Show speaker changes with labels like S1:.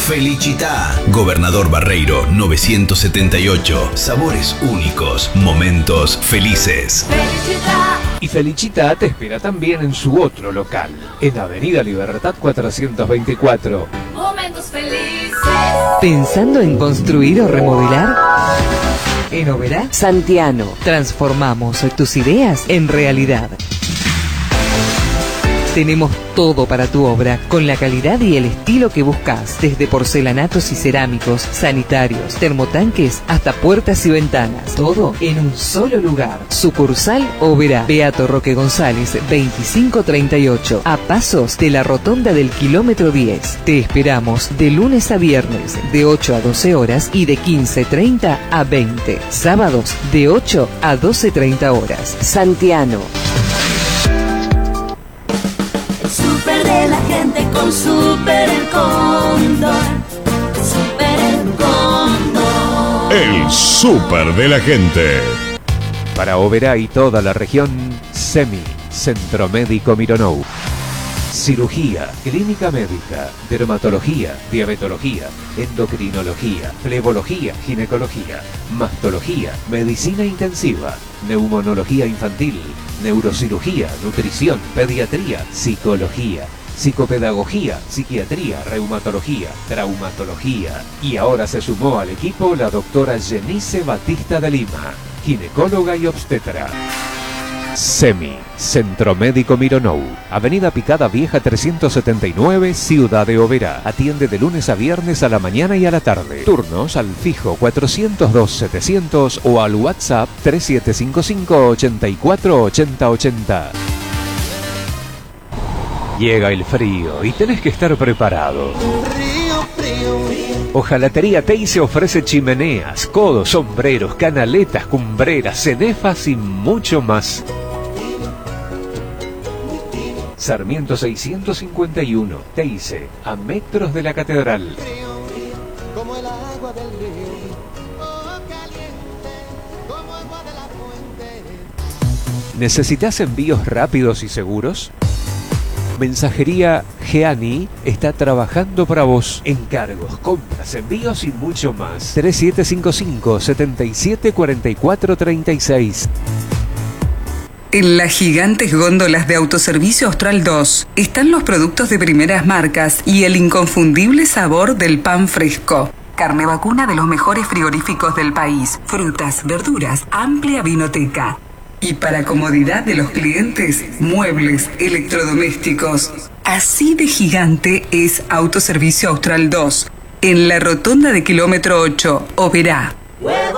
S1: Felicitá. Gobernador Barreiro 978. Sabores únicos, momentos felices.
S2: Felicitá.
S3: Y Felicitá te espera también en su otro local, en Avenida Libertad 424.
S2: Momentos felices.
S4: ¿Pensando en construir o remodelar? En Oberá Santiano transformamos tus ideas en realidad. Tenemos todo para tu obra, con la calidad y el estilo que buscas, desde porcelanatos y cerámicos, sanitarios, termotanques, hasta puertas y ventanas. Todo en un solo lugar. Sucursal Oberá, Beato Roque González, 2538, a pasos de la rotonda del kilómetro 10. Te esperamos de lunes a viernes, de 8 a 12 horas y de 15:30 a 20. Sábados, de 8 a 12:30 horas. Santiano.
S2: Super de la gente con Super el Cóndor. Super el Cóndor.
S5: El Super de la gente.
S3: Para Oberá y toda la región, SEMI, Centro Médico Mironou. Cirugía, clínica médica, dermatología, diabetología, endocrinología, flebología, ginecología, mastología, medicina intensiva, neumonología infantil, neurocirugía, nutrición, pediatría, psicología, psicopedagogía, psiquiatría, reumatología, traumatología. Y ahora se sumó al equipo la doctora Jenice Batista de Lima, ginecóloga y obstetra. SEMI, Centro Médico Mironou, Avenida Picada Vieja 379, Ciudad de Oberá. Atiende de lunes a viernes a la mañana y a la tarde. Turnos al fijo 402-700 o al WhatsApp 3755-848080. Llega el frío y tenés que estar preparado. Hojalatería Teise ofrece chimeneas, codos, sombreros, canaletas, cumbreras, cenefas y mucho más. Sarmiento 651, Teise, a metros de la catedral. ¿Necesitas envíos rápidos y seguros? Mensajería Geani está trabajando para vos. Encargos, compras, envíos y mucho más. 3755-774436.
S6: En las gigantes góndolas de Autoservicio Austral 2 están los productos de primeras marcas y el inconfundible sabor del pan fresco. Carne vacuna de los mejores frigoríficos del país. Frutas, verduras, amplia vinoteca. Y para comodidad de los clientes, muebles, electrodomésticos. Así de gigante es Autoservicio Austral 2, en la rotonda de kilómetro 8, Oberá.